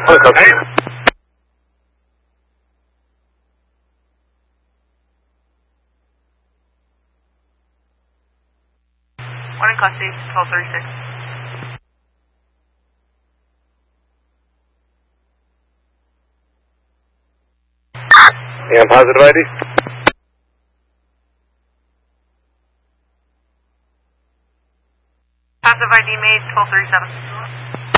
Okay. One in custody, 1236. And positive ID? Positive ID made, 1237.